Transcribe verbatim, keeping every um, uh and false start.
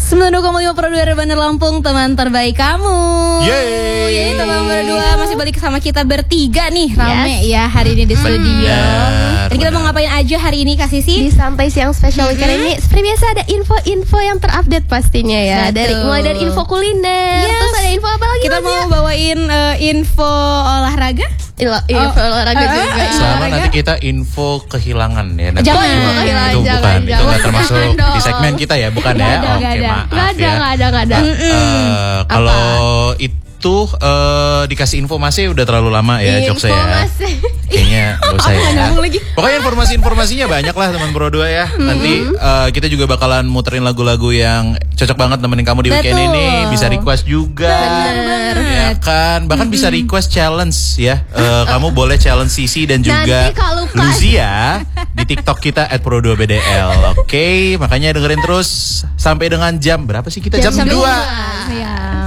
sembilan puluh dua koma lima Pro dua Bandar Lampung, teman terbaik kamu. Yeay. Yeay, teman berdua masih balik sama kita bertiga nih, rame Yes. ya hari ini di studio. Benar, Dan kita mau benar. ngapain aja hari ini Kak Sisi? Di Santai Siang Special Weekend ini seperti biasa ada info-info yang terupdate pastinya ya. Betul. Dari mulai dari info kuliner, Yes. terus ada info apa lagi? Kita Mas, mau ya? bawain eh, info olahraga. Ila- info olahraga eh, juga. eh, Sama olahraga. nanti kita info kehilangan ya. Nanti Jangan. Itu Info kehilangan, itu jangan, bukan, itu jangan. nggak termasuk Jangan di dong. segmen kita ya, bukan Nggak ya? ada, Oke, nggak ada. maaf Nggak ada, ya. nggak ada, nggak ada. Nah, eh, kalau itu eh, dikasih informasi udah terlalu lama ya, Jokse ya. Informasi. Kayaknya gak usah ya. nyambung lagi. Pokoknya informasi-informasinya banyak lah teman Pro dua ya. Nanti eh, kita juga bakalan muterin lagu-lagu yang cocok banget nemenin kamu di weekend Betul. ini. Bisa request juga. Bener Ya kan, bahkan bisa request challenge ya. Eh, kamu boleh challenge Sisi dan juga Nanti kalau pas- Luzia di TikTok kita at pro dua B D L. Oke, makanya dengerin terus sampai dengan jam berapa sih kita? Jam, Jam dua. Ya.